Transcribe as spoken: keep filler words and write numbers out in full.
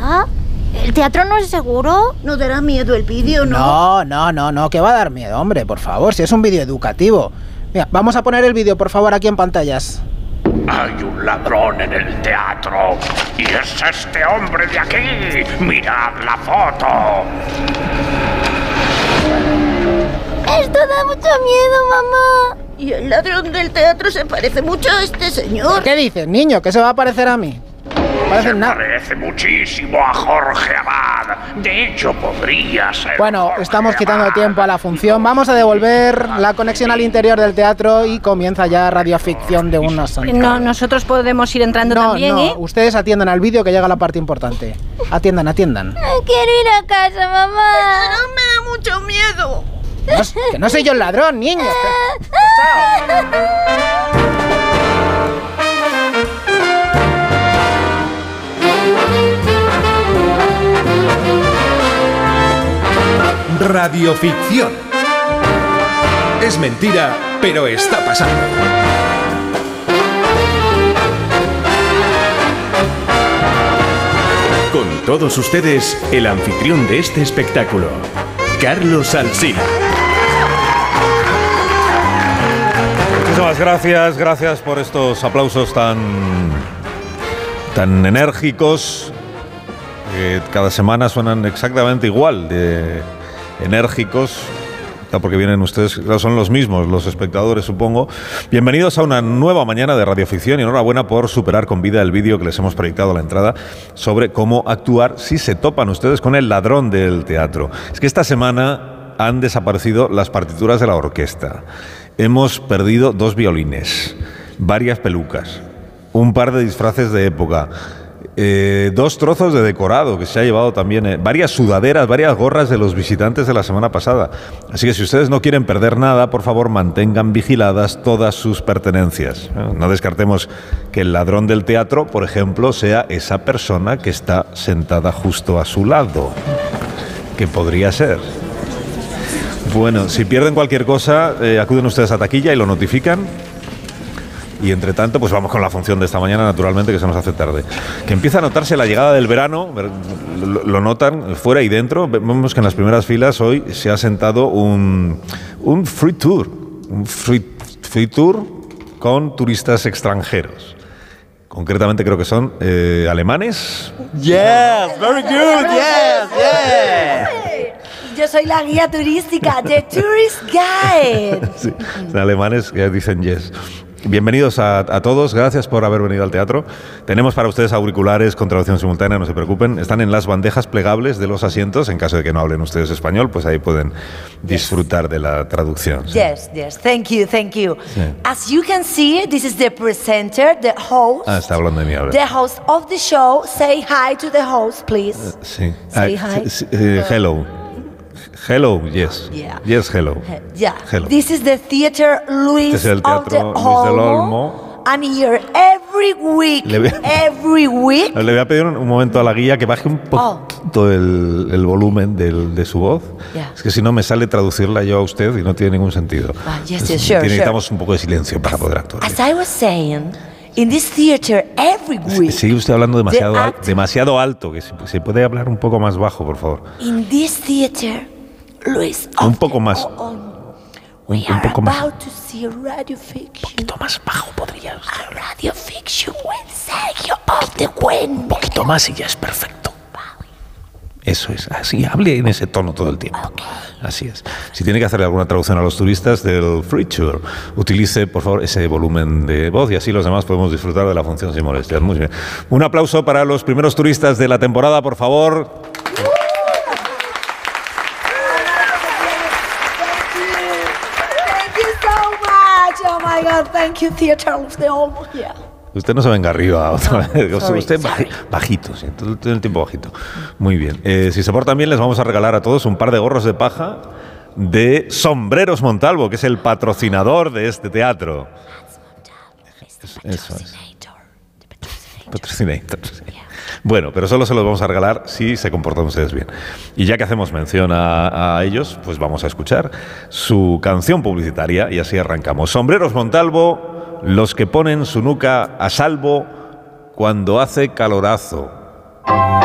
verdad? ¿El teatro no es seguro? ¿No dará miedo el vídeo, no? No, no, no, no, que va a dar miedo, hombre, por favor, si es un vídeo educativo. Mira, vamos a poner el vídeo, por favor, aquí en pantallas. Hay un ladrón en el teatro y es este hombre de aquí. Mirad la foto. Esto da mucho miedo, mamá. Y el ladrón del teatro se parece mucho a este señor. ¿Qué dices, niño? ¿Qué se va a parecer a mí? No parece Se nada. parece muchísimo a Jorge Abad. De hecho, podría ser. Bueno, Jorge estamos quitando Abad. tiempo a la función. Vamos a devolver la conexión al interior del teatro y comienza ya radioficción de una santa. No, nosotros podemos ir entrando No, también, no, ¿eh? ustedes atiendan al vídeo que llega la parte importante. Atiendan, atiendan. Quiero ir a casa, mamá. No me da mucho miedo. No, que no soy yo el ladrón, niño. Radioficción. Es mentira, pero está pasando. Con todos ustedes, el anfitrión de este espectáculo, Carlos Alsina. Muchísimas gracias, gracias por estos aplausos tan, tan enérgicos, que cada semana suenan exactamente igual de enérgicos, porque vienen ustedes, son los mismos, los espectadores, supongo. Bienvenidos a una nueva mañana de radioficción y enhorabuena por superar con vida el vídeo que les hemos proyectado a la entrada sobre cómo actuar si se topan ustedes con el ladrón del teatro. Es que esta semana han desaparecido las partituras de la orquesta. Hemos perdido dos violines, varias pelucas, un par de disfraces de época, eh, dos trozos de decorado que se ha llevado también, eh, varias sudaderas, varias gorras de los visitantes de la semana pasada. Así que si ustedes no quieren perder nada, por favor mantengan vigiladas todas sus pertenencias. No descartemos que el ladrón del teatro, por ejemplo, sea esa persona que está sentada justo a su lado, que podría ser. Bueno, si pierden cualquier cosa, eh, acuden ustedes a taquilla y lo notifican. Y entre tanto, pues vamos con la función de esta mañana, naturalmente, que se nos hace tarde. Que empieza a notarse la llegada del verano, lo, lo notan fuera y dentro. Vemos que en las primeras filas hoy se ha sentado un, un free tour, un free, free tour con turistas extranjeros. Concretamente creo que son eh, alemanes. Yes, very good, yes, yes. Yo soy la guía turística, The Tourist Guide. Sí, son alemanes que dicen yes. Bienvenidos a, a todos, gracias por haber venido al teatro. Tenemos para ustedes auriculares con traducción simultánea, no se preocupen. Están en las bandejas plegables de los asientos, en caso de que no hablen ustedes español, pues ahí pueden disfrutar yes. de la traducción. ¿Sí? Yes, yes, thank you, thank you. Sí. As you can see, this is the presenter, the host. Ah, está hablando de mí ahora. The host of the show. Say hi to the host, please. Uh, sí. Say ah, hi. Sí, uh, hello. Hello, yes. Yeah. Yes, hello. Yeah. Hello. This is the theater Luis Este es el of the teatro Luis del Olmo. I'm here every week. Le voy, every week. Le voy a pedir un, un momento a la guía que baje un poquito oh. el, el volumen del, de su voz. Yeah. Es que si no me sale traducirla yo a usted y no tiene ningún sentido. Ah, yes, yes, sure, necesitamos sure. un poco de silencio para poder actuar. As I was saying, in this theater every week. Sigue usted hablando demasiado, the al, act- demasiado alto, que se, se puede hablar un poco más bajo, por favor. In this theater, Luis. Un poco más. We un, are un poco más. about to see a radio fiction. Un poquito más bajo podría usted. A radio fiction with Sergio of the Wind. Un poquito más y ya es perfecto. Eso es, así, hable en ese tono todo el tiempo. Okay. Así es. Si tiene que hacerle alguna traducción a los turistas del Free Tour, utilice, por favor, ese volumen de voz y así los demás podemos disfrutar de la función sin molestias. Muy bien. Un aplauso para los primeros turistas de la temporada, por favor. Oh my God, thank you, Theater of the Olmo. Yeah. Usted no se venga arriba otra vez. Sorry, Usted sorry. bajito, sí, todo, todo el tiempo bajito. Muy bien. Eh, si se portan bien, les vamos a regalar a todos un par de gorros de paja de Sombreros Montalvo, que es el patrocinador de este teatro. Eso es. Patrocinator. Sí. Bueno, pero solo se los vamos a regalar si se comportan ustedes bien. Y ya que hacemos mención a, a ellos, pues vamos a escuchar su canción publicitaria y así arrancamos. Sombreros Montalvo, los que ponen su nuca a salvo cuando hace calorazo.